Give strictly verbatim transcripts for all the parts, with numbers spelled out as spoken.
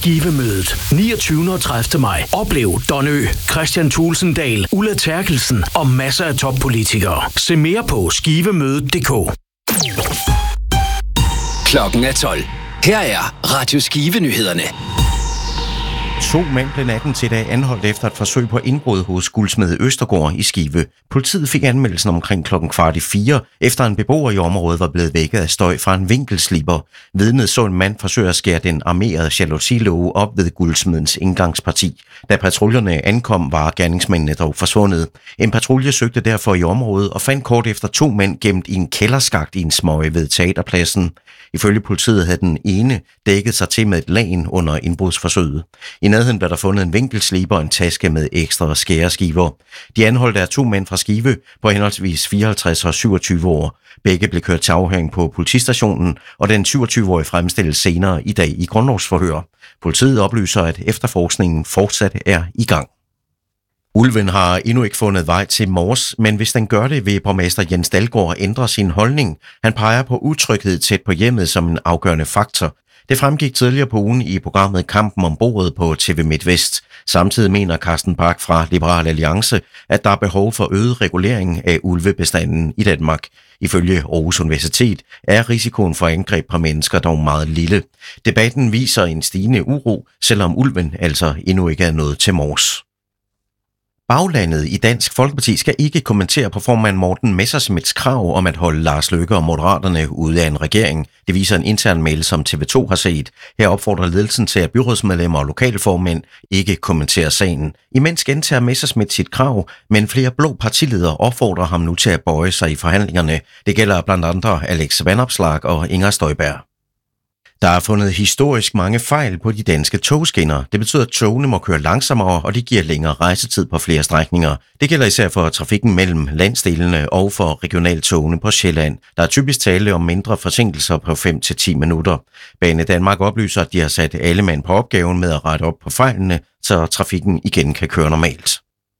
Skivemødet niogtyvende og tredivte maj. Oplev Don Ø, Christian Thulesen Dahl, Ulla Terkelsen og masser af toppolitikere. Se mere på skivemødet punktum d k. Klokken er tolv. Her er Radio Skive-nyhederne. To mænd blev natten til dag anholdt efter et forsøg på indbrud hos guldsmed Østergaard i Skive. Politiet fik anmeldelsen omkring klokken kvart i fire, efter en beboer i området var blevet vækket af støj fra en vinkelsliber. Vidnet så en mand forsøge at skære den armerede jalousilåge op ved guldsmedens indgangsparti. Da patruljerne ankom, var gerningsmændene dog forsvundet. En patrulje søgte derfor i området og fandt kort efter to mænd gemt i en kælderskakt i en smøge ved teaterpladsen. Ifølge politiet havde den ene dækket sig til med et lagen under indbrudsforsøget. I nærheden blev der fundet en vinkelsliber og en taske med ekstra skæreskiver. De anholdte er to mænd fra Skive på henholdsvis fireoghalvtreds og syvogtyve år. Begge blev kørt til afhøring på politistationen, og den syvogtyve-årige fremstilles senere i dag i grundlovsforhør. Politiet oplyser, at efterforskningen fortsat er i gang. Ulven har endnu ikke fundet vej til Mors, men hvis den gør det, vil borgmester Jens Dalgaard ændre sin holdning. Han peger på utryghed tæt på hjemmet som en afgørende faktor. Det fremgik tidligere på ugen i programmet Kampen om bordet på T V MidtVest. Samtidig mener Carsten Bach fra Liberal Alliance, at der er behov for øget regulering af ulvebestanden i Danmark. Ifølge Aarhus Universitet er risikoen for angreb på mennesker dog meget lille. Debatten viser en stigende uro, selvom ulven altså endnu ikke er nået til Mors. Baglandet i Dansk Folkeparti skal ikke kommentere på formand Morten Messerschmidts krav om at holde Lars Løkke og Moderaterne ude af en regering. Det viser en intern mail, som T V to har set. Her opfordrer ledelsen til, at byrådsmedlemmer og lokalformænd ikke kommenterer sagen. Imens gentager Messerschmidt sit krav, men flere blå partiledere opfordrer ham nu til at bøje sig i forhandlingerne. Det gælder blandt andre Alex Vanopslagh og Inger Støjberg. Der er fundet historisk mange fejl på de danske togskinner. Det betyder, at togene må køre langsommere, og det giver længere rejsetid på flere strækninger. Det gælder især for trafikken mellem landsdelene og for regionaltogene på Sjælland. Der er typisk tale om mindre forsinkelser på fem til ti minutter. Bane Danmark oplyser, at de har sat alle mand på opgaven med at rette op på fejlene, så trafikken igen kan køre normalt.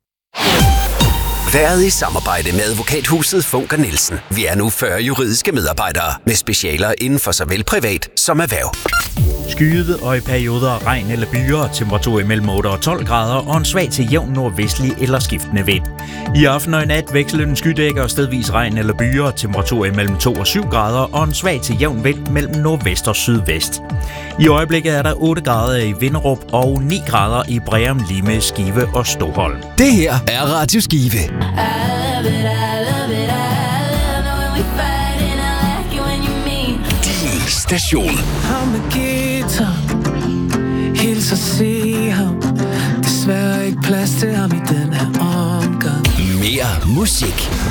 Været i samarbejde med advokathuset Funker Nielsen. Vi er nu fyrre juridiske medarbejdere med specialer inden for såvel privat som erhverv. Skyet og i perioder regn eller byer, temperatur imellem otte og tolv grader og en svag til jævn nordvestlig eller skiftende vind. I aften og i nat vekslende skydækker og stedvis regn eller byer, temperatur imellem to og syv grader og en svag til jævn vind mellem nordvest og sydvest. I øjeblikket er der otte grader i Vinderup og ni grader i Breum, Lime, Skive og Stoholm. Det her er Radio Skive. Din station. Hils og se ham. Desværre ikke plads til ham i den her omgang. Mere musik.